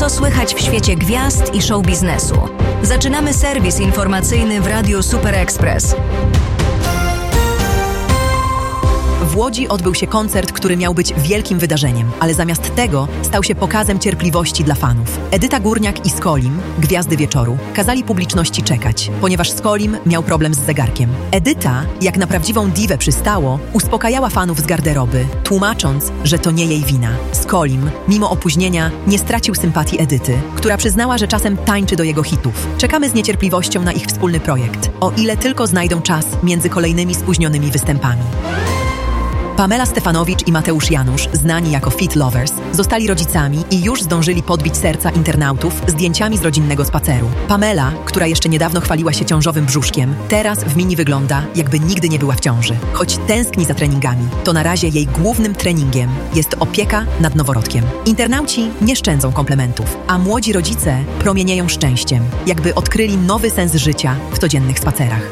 Co słychać w świecie gwiazd i show biznesu? Zaczynamy serwis informacyjny w Radiu Super Express. W Łodzi odbył się koncert, który miał być wielkim wydarzeniem, ale zamiast tego stał się pokazem cierpliwości dla fanów. Edyta Górniak i Skolim, gwiazdy wieczoru, kazali publiczności czekać, ponieważ Skolim miał problem z zegarkiem. Edyta, jak na prawdziwą diwę przystało, uspokajała fanów z garderoby, tłumacząc, że to nie jej wina. Skolim, mimo opóźnienia, nie stracił sympatii Edyty, która przyznała, że czasem tańczy do jego hitów. Czekamy z niecierpliwością na ich wspólny projekt, o ile tylko znajdą czas między kolejnymi spóźnionymi występami. Pamela Stefanowicz i Mateusz Janusz, znani jako Fit Lovers, zostali rodzicami i już zdążyli podbić serca internautów zdjęciami z rodzinnego spaceru. Pamela, która jeszcze niedawno chwaliła się ciążowym brzuszkiem, teraz w mini wygląda, jakby nigdy nie była w ciąży. Choć tęskni za treningami, to na razie jej głównym treningiem jest opieka nad noworodkiem. Internauci nie szczędzą komplementów, a młodzi rodzice promienieją szczęściem, jakby odkryli nowy sens życia w codziennych spacerach.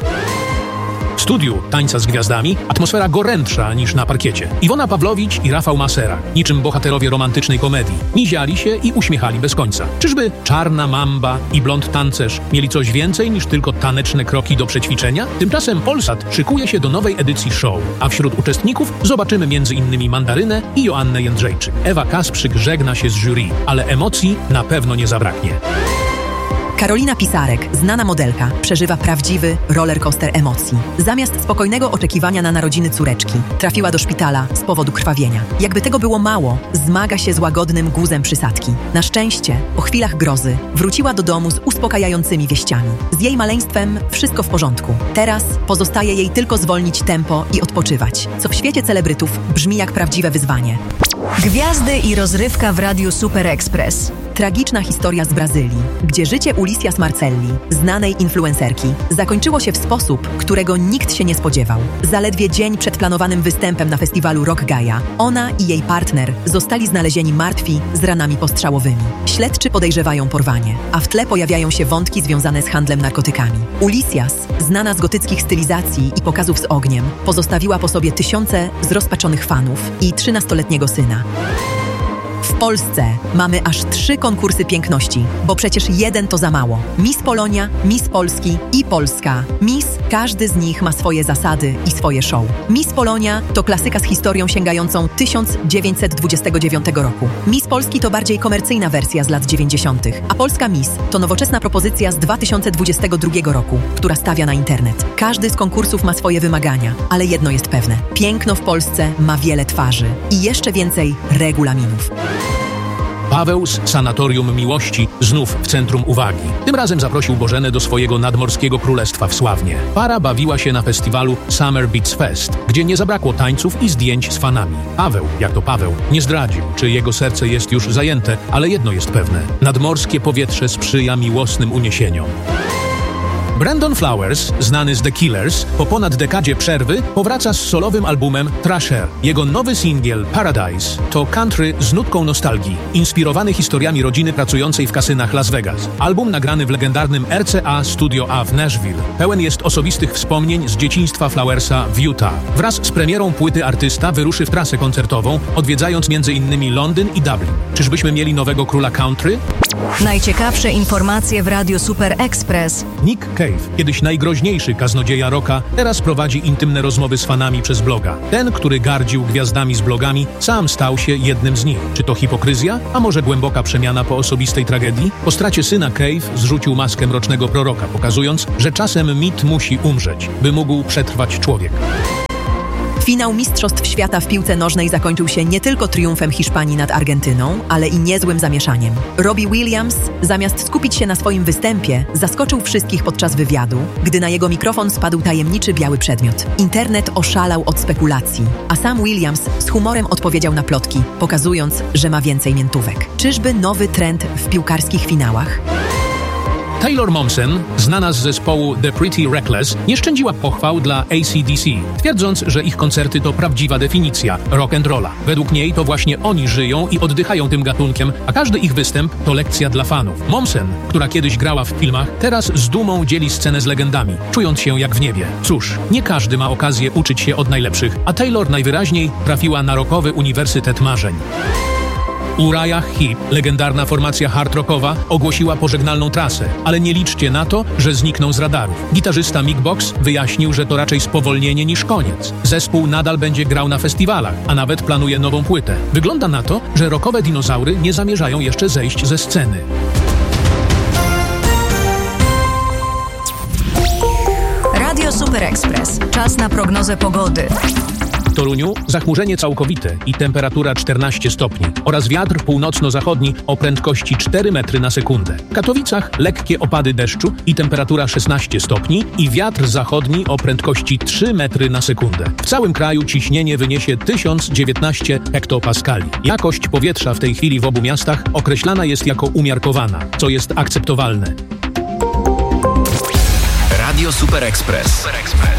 W studiu Tańca z Gwiazdami atmosfera gorętsza niż na parkiecie. Iwona Pawłowicz i Rafał Masera, niczym bohaterowie romantycznej komedii, miziali się i uśmiechali bez końca. Czyżby Czarna Mamba i Blond Tancerz mieli coś więcej niż tylko taneczne kroki do przećwiczenia? Tymczasem Polsat szykuje się do nowej edycji show, a wśród uczestników zobaczymy m.in. Mandarynę i Joannę Jędrzejczyk. Ewa Kasprzyk żegna się z jury, ale emocji na pewno nie zabraknie. Karolina Pisarek, znana modelka, przeżywa prawdziwy rollercoaster emocji. Zamiast spokojnego oczekiwania na narodziny córeczki, trafiła do szpitala z powodu krwawienia. Jakby tego było mało, zmaga się z łagodnym guzem przysadki. Na szczęście, po chwilach grozy, wróciła do domu z uspokajającymi wieściami. Z jej maleństwem wszystko w porządku. Teraz pozostaje jej tylko zwolnić tempo i odpoczywać, co w świecie celebrytów brzmi jak prawdziwe wyzwanie. Gwiazdy i rozrywka w Radiu Super Express. Tragiczna historia z Brazylii, gdzie życie Ulisias Marcelli, znanej influencerki, zakończyło się w sposób, którego nikt się nie spodziewał. Zaledwie dzień przed planowanym występem na festiwalu Rock Gaia, ona i jej partner zostali znalezieni martwi z ranami postrzałowymi. Śledczy podejrzewają porwanie, a w tle pojawiają się wątki związane z handlem narkotykami. Ulisias, znana z gotyckich stylizacji i pokazów z ogniem, pozostawiła po sobie tysiące zrozpaczonych fanów i 13-letniego syna. W Polsce mamy aż 3 konkursy piękności, bo przecież jeden to za mało. Miss Polonia, Miss Polski i Polska. Miss, każdy z nich ma swoje zasady i swoje show. Miss Polonia to klasyka z historią sięgającą 1929 roku. Miss Polski to bardziej komercyjna wersja z lat 90., a Polska Miss to nowoczesna propozycja z 2022 roku, która stawia na internet. Każdy z konkursów ma swoje wymagania, ale jedno jest pewne. Piękno w Polsce ma wiele twarzy i jeszcze więcej regulaminów. Paweł z Sanatorium Miłości znów w centrum uwagi. Tym razem zaprosił Bożenę do swojego nadmorskiego królestwa w Sławnie. Para bawiła się na festiwalu Summer Beats Fest, gdzie nie zabrakło tańców i zdjęć z fanami. Paweł, jak to Paweł, nie zdradził, czy jego serce jest już zajęte, ale jedno jest pewne. Nadmorskie powietrze sprzyja miłosnym uniesieniom. Brandon Flowers, znany z The Killers, po ponad dekadzie przerwy powraca z solowym albumem Thrasher. Jego nowy singiel Paradise to country z nutką nostalgii, inspirowany historiami rodziny pracującej w kasynach Las Vegas. Album nagrany w legendarnym RCA Studio A w Nashville. Pełen jest osobistych wspomnień z dzieciństwa Flowersa w Utah. Wraz z premierą płyty artysta wyruszy w trasę koncertową, odwiedzając m.in. Londyn i Dublin. Czyżbyśmy mieli nowego króla country? Najciekawsze informacje w Radiu Super Express. Nick Cave, kiedyś najgroźniejszy kaznodzieja rocka, teraz prowadzi intymne rozmowy z fanami przez bloga. Ten, który gardził gwiazdami z blogami, sam stał się jednym z nich. Czy to hipokryzja? A może głęboka przemiana po osobistej tragedii? Po stracie syna Cave zrzucił maskę mrocznego proroka, pokazując, że czasem mit musi umrzeć, by mógł przetrwać człowiek. Finał Mistrzostw Świata w piłce nożnej zakończył się nie tylko triumfem Hiszpanii nad Argentyną, ale i niezłym zamieszaniem. Robbie Williams, zamiast skupić się na swoim występie, zaskoczył wszystkich podczas wywiadu, gdy na jego mikrofon spadł tajemniczy biały przedmiot. Internet oszalał od spekulacji, a sam Williams z humorem odpowiedział na plotki, pokazując, że ma więcej miętówek. Czyżby nowy trend w piłkarskich finałach? Taylor Momsen, znana z zespołu The Pretty Reckless, nie szczędziła pochwał dla AC/DC, twierdząc, że ich koncerty to prawdziwa definicja rock and rolla. Według niej to właśnie oni żyją i oddychają tym gatunkiem, a każdy ich występ to lekcja dla fanów. Momsen, która kiedyś grała w filmach, teraz z dumą dzieli scenę z legendami, czując się jak w niebie. Cóż, nie każdy ma okazję uczyć się od najlepszych, a Taylor najwyraźniej trafiła na rockowy uniwersytet marzeń. Uriah Heep, legendarna formacja hard rockowa, ogłosiła pożegnalną trasę, ale nie liczcie na to, że znikną z radarów. Gitarzysta Mick Box wyjaśnił, że to raczej spowolnienie niż koniec. Zespół nadal będzie grał na festiwalach, a nawet planuje nową płytę. Wygląda na to, że rockowe dinozaury nie zamierzają jeszcze zejść ze sceny. Radio Super Express. Czas na prognozę pogody. W Toruniu zachmurzenie całkowite i temperatura 14 stopni oraz wiatr północno-zachodni o prędkości 4 metry na sekundę. W Katowicach lekkie opady deszczu i temperatura 16 stopni i wiatr zachodni o prędkości 3 metry na sekundę. W całym kraju ciśnienie wyniesie 1019 hektopaskali. Jakość powietrza w tej chwili w obu miastach określana jest jako umiarkowana, co jest akceptowalne. Radio Super Express.